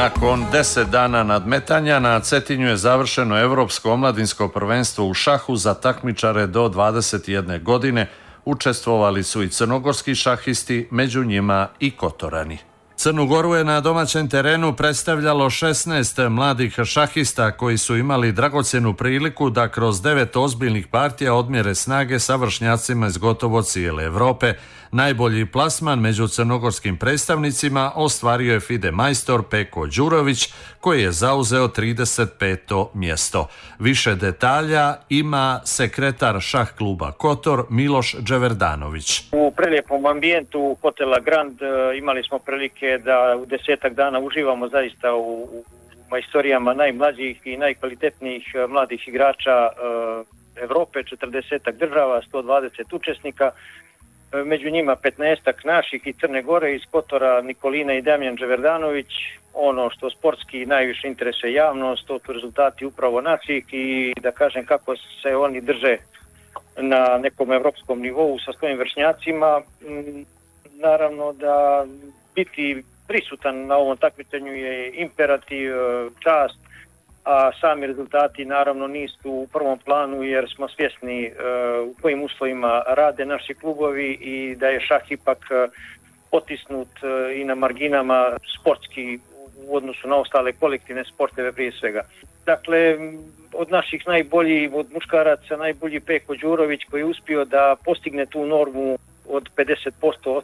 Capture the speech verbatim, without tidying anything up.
Nakon deset dana nadmetanja na Cetinju je završeno Europsko omladinsko prvenstvo u šahu za takmičare do dvadeset jedne godine. Učestvovali su i crnogorski šahisti, među njima i Kotorani. Crnu Goru je na domaćem terenu predstavljalo šesnaest mladih šahista koji su imali dragocjenu priliku da kroz devet ozbiljnih partija odmjere snage sa vršnjacima iz gotovo cijele Europe. Najbolji plasman među crnogorskim predstavnicima ostvario je FIDE majstor Peko Đurović koji je zauzeo trideset peto mjesto. Više detalja ima sekretar šah kluba Kotor Miloš Dževerdanović. U prelijepom ambijentu hotela Grand imali smo prilike da u desetak dana uživamo zaista u, u majstorijama najmlađih i najkvalitetnijih mladih igrača Europe, četrdesetak država, sto dvadeset učesnika. Među njima petnaestak naših i Crne Gore, iz Kotora Nikolina i Damjan Dževerdanović. Ono što sportski najviše interesuje javnost, to su rezultati upravo naših i da kažem kako se oni drže na nekom evropskom nivou sa svojim vršnjacima. Naravno da biti prisutan na ovom takmičenju je imperativ, čast, a sami rezultati naravno nisu u prvom planu jer smo svjesni uh, u kojim uslovima rade naši klubovi i da je šah ipak uh, potisnut uh, i na marginama sportski u odnosu na ostale kolektivne sporteve prije svega. Dakle, od naših najboljih, od muškaraca najbolji Peko Đurović koji je uspio da postigne tu normu od pedeset posto